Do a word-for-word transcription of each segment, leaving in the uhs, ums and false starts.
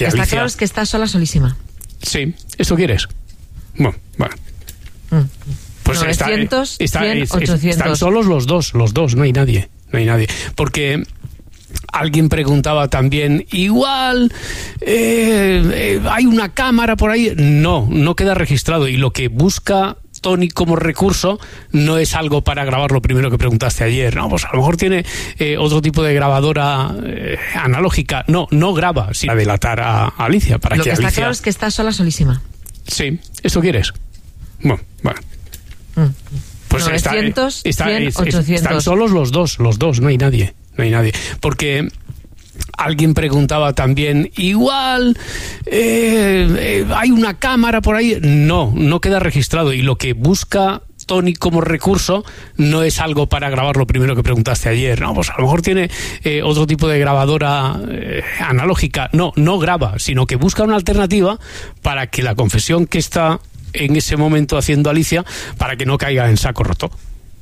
Está Alicia, claro es que estás sola, solísima. Sí, ¿esto quieres? Bueno, bueno. Mm. Pues novecientos, está, está, cien, es- es- ochocientos. están solos los dos, los dos, no hay nadie, no hay nadie. Porque alguien preguntaba también, igual eh, eh, hay una cámara por ahí. No, no queda registrado. Y lo que busca Tony como recurso no es algo para grabar lo primero que preguntaste ayer. No, pues a lo mejor tiene eh, otro tipo de grabadora eh, analógica. No, no graba, sino delatar a, a Alicia. Para Lo que que está Alicia... claro es que estás sola, solísima. Sí, ¿esto quieres? Bueno, bueno. Mm. Pues novecientos, está, está, cien, es- es- ochocientos. están solos los dos, los dos, no hay nadie, no hay nadie. Porque alguien preguntaba también, igual eh, eh, hay una cámara por ahí. No, no queda registrado. Y lo que busca Tony como recurso no es algo para grabar lo primero que preguntaste ayer. No, pues a lo mejor tiene eh, otro tipo de grabadora eh, analógica. No, no graba, sino que busca una alternativa para que la confesión que está en ese momento haciendo Alicia, para que no caiga en saco roto,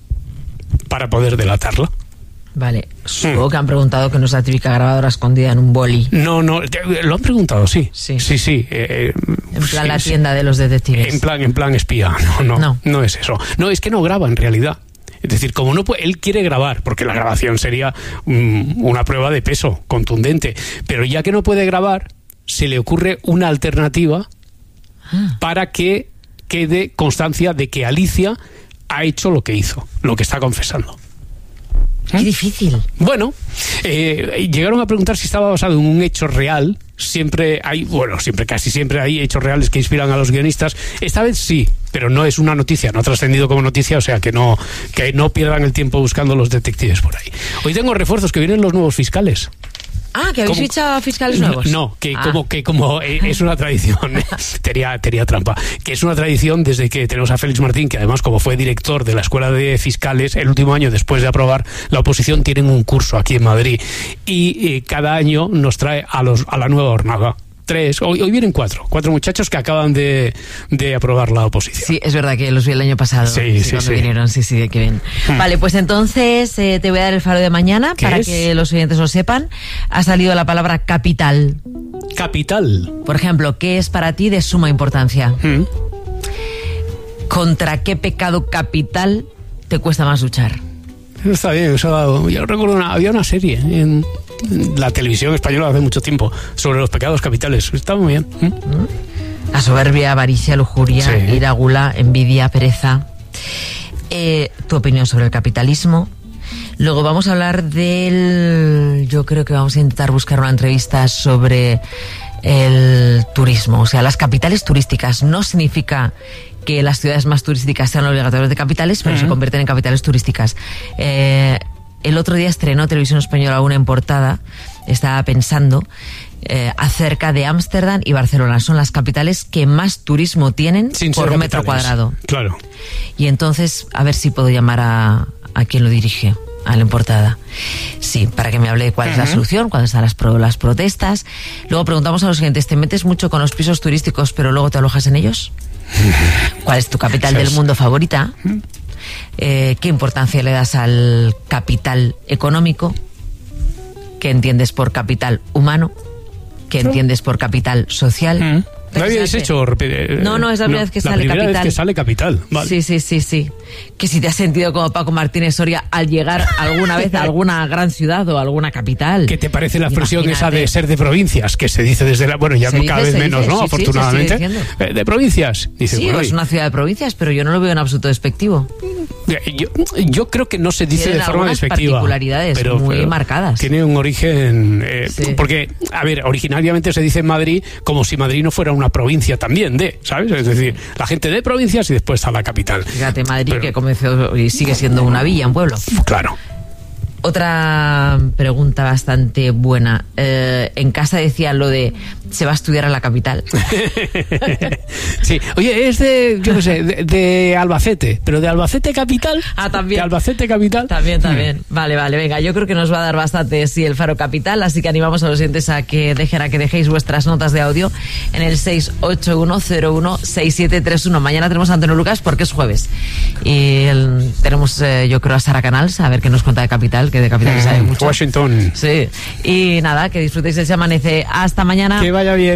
para poder delatarla. Vale, supongo que han preguntado que no es la típica grabadora escondida en un boli. No, no, te- lo han preguntado, sí. Sí. Sí, sí. eh, En plan sí, la sí. tienda de los detectives. En plan, en plan espía. No, no, No. no, es eso. No, es que no graba en realidad. Es decir, como no puede, él quiere grabar, porque la grabación sería mm, una prueba de peso contundente, pero ya que no puede grabar, se le ocurre una alternativa Ah. para que quede constancia de que Alicia ha hecho lo que hizo, lo que está confesando. Qué difícil. Bueno, eh, llegaron a preguntar si estaba basado en un hecho real. Siempre hay, bueno, siempre, casi siempre hay hechos reales que inspiran a los guionistas. Esta vez sí, pero no es una noticia, no ha trascendido como noticia, o sea que no, que no pierdan el tiempo buscando los detectives por ahí. Hoy tengo refuerzos, que vienen los nuevos fiscales. Ah, que habéis ¿Cómo? fichado a fiscales nuevos. No, que Ah. como que como eh, es una tradición, tenía, tenía trampa, que es una tradición desde que tenemos a Félix Martín, que además como fue director de la Escuela de Fiscales, el último año después de aprobar la oposición, tienen un curso aquí en Madrid y eh, cada año nos trae a los a la nueva hornada. Tres, hoy, hoy vienen cuatro, cuatro muchachos que acaban de, de aprobar la oposición. Sí, es verdad que los vi el año pasado. Sí, sí, cuando sí. vinieron, sí, sí, qué bien. Hmm. Vale, pues entonces eh, te voy a dar el faro de mañana ¿Qué para es? que los oyentes lo sepan. Ha salido la palabra capital. Capital. Por ejemplo, ¿qué es para ti de suma importancia? Mm. ¿Contra qué pecado capital te cuesta más luchar? Está bien, eso ha dado. Yo recuerdo una, había una serie en la televisión española hace mucho tiempo sobre los pecados capitales. Estaba muy bien. ¿Mm? La soberbia, avaricia, lujuria, Sí. ira, gula, envidia, pereza. Eh, tu opinión sobre el capitalismo. Luego vamos a hablar del... Yo creo que vamos a intentar buscar una entrevista sobre el turismo. O sea, las capitales turísticas. No significa que las ciudades más turísticas sean obligatoriamente capitales, pero Ujú. se convierten en capitales turísticas. Eh, el otro día estrenó Televisión Española una en portada. Estaba pensando eh, acerca de Ámsterdam y Barcelona. Son las capitales que más turismo tienen Sin ser por metro capitales. cuadrado. Claro. Y entonces, a ver si puedo llamar a, a quien lo dirige, a la en portada. Sí, para que me hable de cuál es la Ujú. solución, cuáles están las, pro- las protestas. Luego preguntamos a los siguientes, ¿te metes mucho con los pisos turísticos pero luego te alojas en ellos? ¿Cuál es tu capital Eso del es. mundo favorita? Eh, ¿Qué importancia le das al capital económico? ¿Qué entiendes por capital humano? ¿Qué entiendes por capital social? Mm. ¿No habíais hecho? eh, No, no, es la primera vez que sale La primera Capital. vez que sale Capital. Vale. Sí, sí, sí, sí. Que si te has sentido como Paco Martínez Soria al llegar alguna vez a alguna gran ciudad o alguna capital. ¿Qué te parece la expresión esa Imagínate. de ser de provincias? Que se dice desde la... Bueno, ya Se dice, cada vez se menos, dice, ¿no? sí, sí, se sigue Afortunadamente. diciendo. Eh, de provincias. Dice, Sí, bueno, es y- una ciudad de provincias, pero yo no lo veo en absoluto despectivo. Yo, yo creo que no se dice Tienen de forma algunas despectiva. particularidades muy marcadas. Tiene un origen... eh, Sí. Porque, a ver, originariamente se dice en Madrid como si Madrid no fuera una provincia también de, ¿sabes? Es decir, la gente de provincias y después a la capital. Fíjate, Madrid, Pero- que comenzó y sigue siendo una villa, un pueblo. Claro. Otra pregunta bastante buena. Eh, en casa decían lo de se va a estudiar a la capital. Sí, oye, es de, yo qué sé, de, de Albacete, pero de Albacete capital. Ah, también. De Albacete capital. También, también. Vale, vale, venga, yo creo que nos va a dar bastante sí el Faro Capital, así que animamos a los oyentes a que dejen, a que dejéis vuestras notas de audio en el seis ocho uno cero uno seis siete tres uno. Mañana tenemos a Antonio Lucas porque es jueves. Y el- tenemos, eh, yo creo, a Sara Canals, a ver qué nos cuenta de Capital, que de Capital sabe mucho. Washington. Sí. Y nada, que disfrutéis de ese amanece. Hasta mañana. Que vaya bien.